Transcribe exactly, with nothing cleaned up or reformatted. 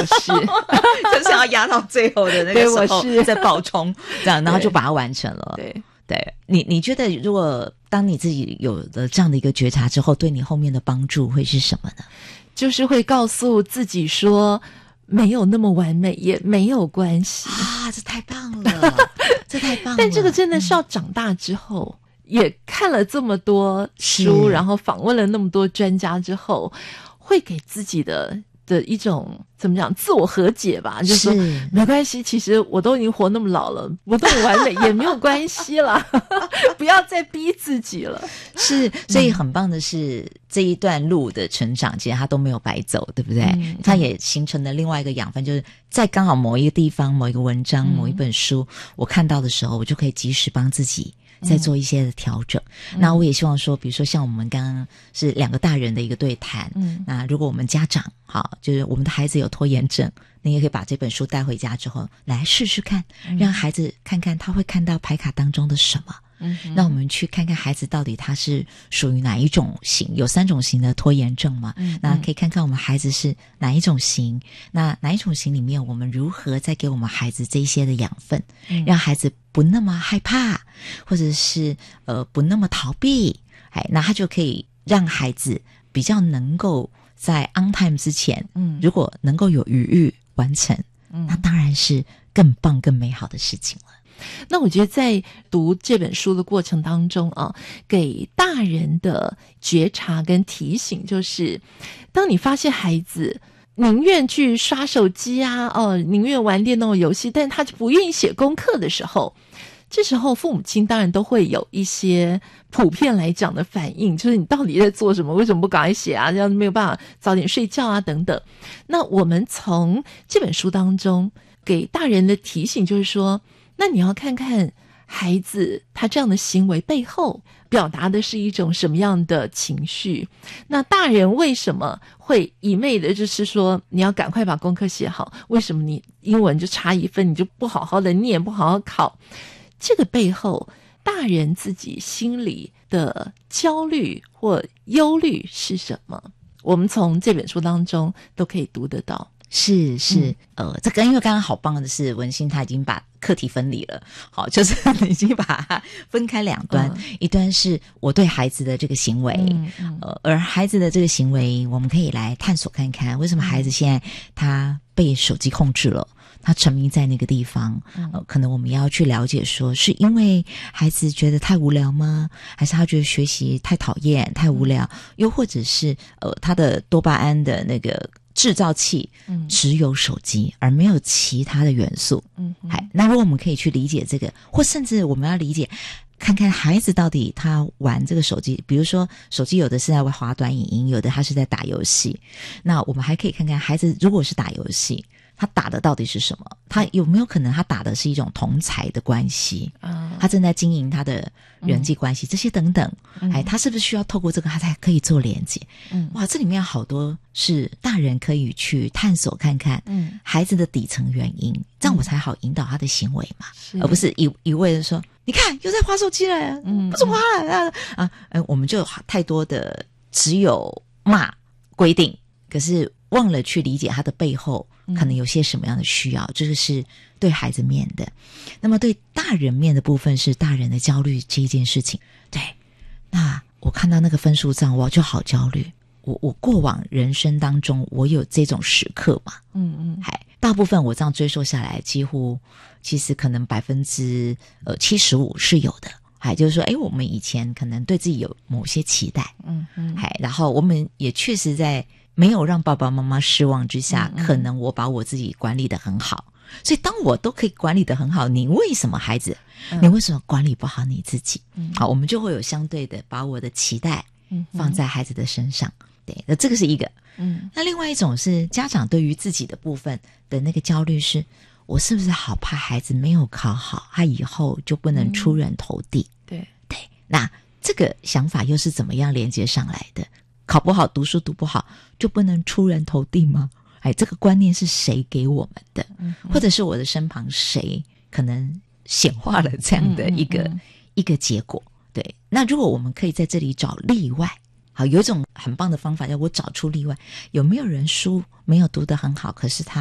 我是就是要压到最后的那个时候对我是再爆冲，这样然后就把它完成了。 对对，你你觉得如果当你自己有了这样的一个觉察之后，对你后面的帮助会是什么呢？ 就是会告诉自己说没有那么完美也没有关系啊，这太棒了这太棒了。 但这个真的是要长大之后、嗯、也看了这么多书，然后访问了那么多专家之后，会给自己的的一种怎么讲自我和解吧，就是说没关系，其实我都已经活那么老了，不都很完美也没有关系啦不要再逼自己了。 是，所以很棒的是、嗯、这一段路的成长其实它都没有白走，对不对、嗯、它也形成了另外一个养分，就是在刚好某一个地方某一个文章、嗯、某一本书我看到的时候，我就可以及时帮自己再做一些的调整、嗯、那我也希望说比如说像我们刚刚是两个大人的一个对谈、嗯、那如果我们家长好，就是我们的孩子有拖延症，你也可以把这本书带回家之后来试试看、嗯、让孩子看看他会看到牌卡当中的什么。嗯，那我们去看看孩子到底他是属于哪一种型，有三种型的拖延症嘛、嗯、那可以看看我们孩子是哪一种型，那哪一种型里面我们如何再给我们孩子这一些的养分、嗯、让孩子不那么害怕，或者是呃不那么逃避，哎，那他就可以让孩子比较能够在 on time 之前，嗯，如果能够有余裕完成、嗯、那当然是更棒更美好的事情了。 那我觉得在读这本书的过程当中啊，给大人的觉察跟提醒就是，当你发现孩子宁愿去刷手机啊，哦，宁愿玩电动游戏，但他就不愿意写功课的时候，这时候父母亲当然都会有一些普遍来讲的反应，就是你到底在做什么？为什么不赶快写啊？这样没有办法早点睡觉啊等等。那我们从这本书当中给大人的提醒就是说，那你要看看孩子他这样的行为背后表达的是一种什么样的情绪。那大人为什么会一昧的就是说你要赶快把功课写好，为什么你英文就差一分你就不好好的念，不好好考，这个背后大人自己心里的焦虑或忧虑是什么，我们从这本书当中都可以读得到。 是是、嗯、呃，这个因为刚刚好棒的是文心他已经把课题分离了，好，就是已经把它分开两端、嗯、一端是我对孩子的这个行为、嗯嗯、呃，而孩子的这个行为我们可以来探索看看为什么孩子现在他被手机控制了，他沉迷在那个地方、呃、可能我们要去了解说是因为孩子觉得太无聊吗？还是他觉得学习太讨厌太无聊，又或者是呃他的多巴胺的那个制造器只有手机、嗯、而没有其他的元素。嗯，那如果我们可以去理解这个，或甚至我们要理解看看孩子到底他玩这个手机，比如说手机有的是在滑短影音，有的他是在打游戏，那我们还可以看看孩子如果是打游戏他打的到底是什么，他有没有可能他打的是一种同侪的关系、嗯、他正在经营他的人际关系、嗯、这些等等、嗯、哎，他是不是需要透过这个他才可以做连接、嗯、哇，这里面好多是大人可以去探索看看孩子的底层原因、嗯、这样我才好引导他的行为嘛，而不是一一味的说你看又在滑手机了，嗯，不是滑了啊啊、呃！我们就太多的只有骂规定，可是忘了去理解他的背后可能有些什么样的需要、嗯、这个是对孩子面的。那么对大人面的部分是大人的焦虑这一件事情。对，那我看到那个分数账我就好焦虑，我我过往人生当中我有这种时刻嘛，嗯嗯，还大部分我这样追溯下来几乎其实可能百分之呃七十五是有的，还就是说诶我们以前可能对自己有某些期待，嗯嗯，还然后我们也确实在没有让爸爸妈妈失望之下、嗯嗯、可能我把我自己管理得很好，所以当我都可以管理得很好，你为什么孩子、嗯、你为什么管理不好你自己、嗯、好，我们就会有相对的把我的期待放在孩子的身上、嗯、对，那这个是一个，嗯，那另外一种是家长对于自己的部分的那个焦虑是我是不是好怕孩子没有考好他以后就不能出人头地、嗯、对对，那这个想法又是怎么样连接上来的？考不好读书读不好就不能出人头地吗？哎，这个观念是谁给我们的、嗯、或者是我的身旁谁可能显化了这样的一个、嗯嗯嗯、一个结果。对，那如果我们可以在这里找例外，好，有一种很棒的方法叫我找出例外，有没有人书没有读得很好，可是他